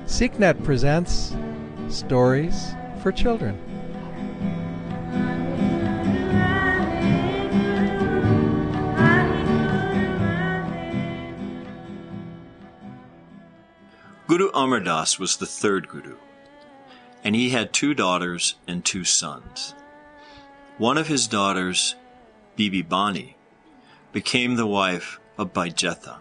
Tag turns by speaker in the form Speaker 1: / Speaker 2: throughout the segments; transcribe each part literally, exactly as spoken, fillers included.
Speaker 1: SeekNet presents Stories for Children.
Speaker 2: Guru Amar Das was the third Guru, and he had two daughters and two sons. One of his daughters, Bibi Bani, became the wife of Baijetha.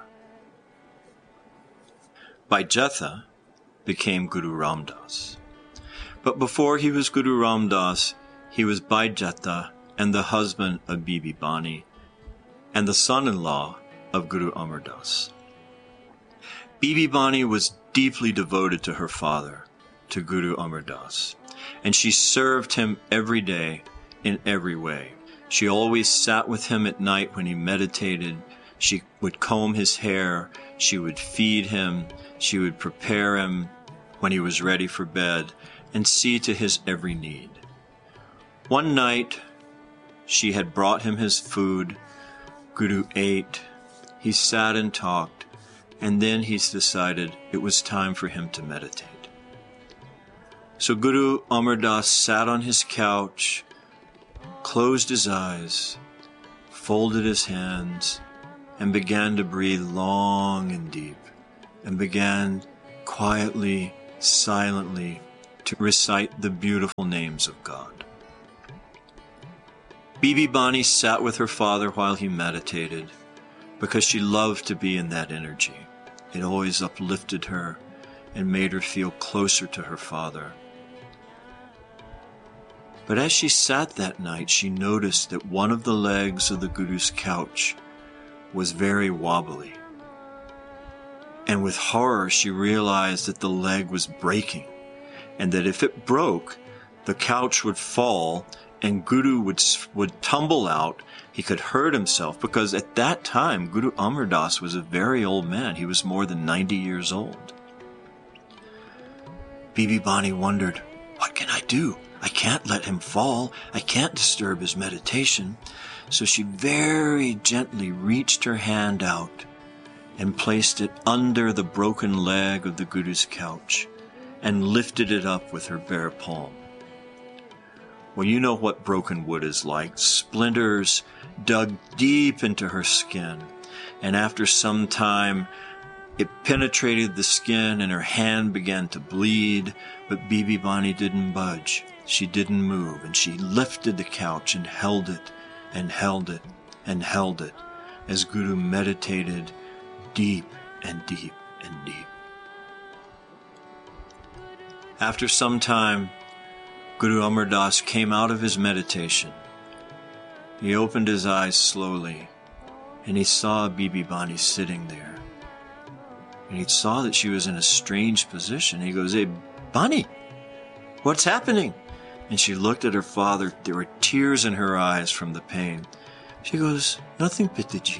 Speaker 2: Baijetha became Guru Ram Das. But before he was Guru Ram Das, he was Baijetha and the husband of Bibi Bani and the son-in-law of Guru Amar Das. Bibi Bani was deeply devoted to her father, to Guru Amar Das, and she served him every day in every way. She always sat with him at night when he meditated. She would comb his hair. She would feed him. She would prepare him when he was ready for bed and see to his every need. One night, she had brought him his food. Guru ate. He sat and talked, and then he decided it was time for him to meditate. So Guru Amar Das sat on his couch, closed his eyes, folded his hands, and began to breathe long and deep, and began quietly, silently to recite the beautiful names of God. Bibi Bani sat with her father while he meditated because she loved to be in that energy. It always uplifted her and made her feel closer to her father. But as she sat that night, she noticed that one of the legs of the Guru's couch was very wobbly. And with horror, she realized that the leg was breaking, and that if it broke, the couch would fall and Guru would, would tumble out. He could hurt himself, because at that time, Guru Amar Das was a very old man. He was more than ninety years old. Bibi Bani wondered, what can I do? I can't let him fall. I can't disturb his meditation. So she very gently reached her hand out and placed it under the broken leg of the Guru's couch and lifted it up with her bare palm. Well, you know what broken wood is like. Splinters dug deep into her skin, and after some time, it penetrated the skin and her hand began to bleed, but Bibi Bani didn't budge. She didn't move, and she lifted the couch and held it and held it and held it as Guru meditated deep and deep and deep. After some time, Guru Amar Das came out of his meditation. He opened his eyes slowly, and he saw Bibi Bani sitting there. And he saw that she was in a strange position. He goes, "Hey, Bani, what's happening?" And she looked at her father. There were tears in her eyes from the pain. She goes, "Nothing, Pitaji."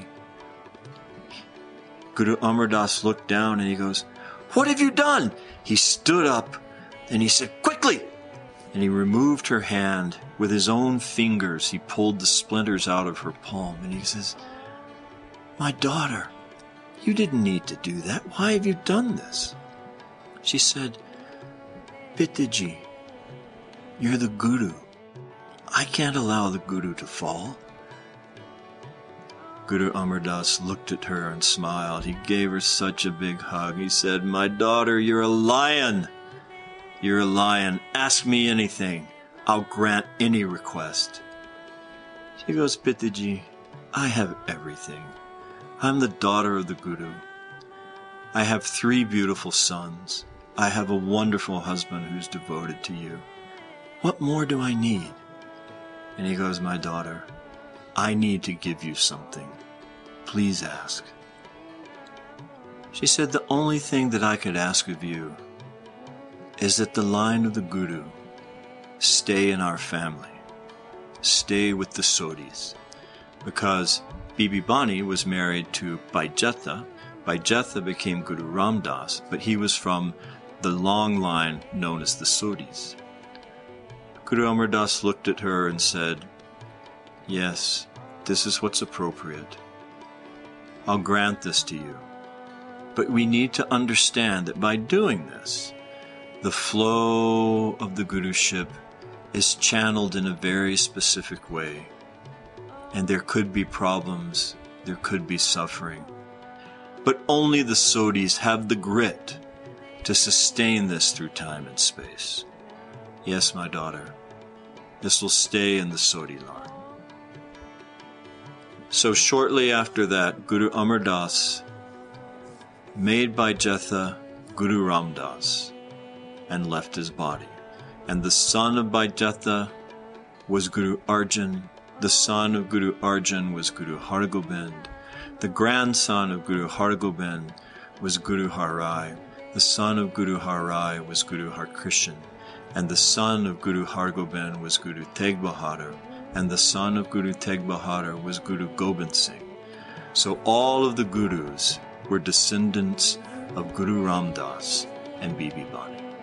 Speaker 2: Guru Amar Das looked down and he goes, "What have you done?" He stood up and he said, "Quickly!" And he removed her hand. With his own fingers, he pulled the splinters out of her palm. And he says, "My daughter, you didn't need to do that. Why have you done this?" She said, "Pitaji, you're the Guru. I can't allow the Guru to fall." Guru Amar Das looked at her and smiled. He gave her such a big hug. He said, "My daughter, you're a lion. You're a lion. Ask me anything. I'll grant any request." She goes, "Pitaji, I have everything. I'm the daughter of the Guru. I have three beautiful sons. I have a wonderful husband who's devoted to you. What more do I need?" And he goes, "My daughter, I need to give you something. Please ask." She said, "The only thing that I could ask of you is that the line of the Guru stay in our family, stay with the Sodhis, because Bibi Bani was married to Baijetha. Baijetha became Guru Ram Das, but he was from the long line known as the Sodhis." Guru Amar Das looked at her and said, "Yes, this is what's appropriate. I'll grant this to you. But we need to understand that by doing this, the flow of the Guruship is channeled in a very specific way. And there could be problems, there could be suffering. But only the Sodhis have the grit to sustain this through time and space. Yes, my daughter, this will stay in the Sodhi line. So shortly after that, Guru Amar Das made Bhai Jetha Guru Ram Das and left his body. And the son of Bhai Jetha was Guru Arjan. The son of Guru Arjan was Guru Har Gobind. The grandson of Guru Har Gobind was Guru Har Rai. The son of Guru Har Rai was Guru Har Krishan. And the son of Guru Har Gobind was Guru Tegh Bahadur. And the son of Guru Tegh Bahadur was Guru Gobind Singh. So all of the Gurus were descendants of Guru Ram Das and Bibi Bani.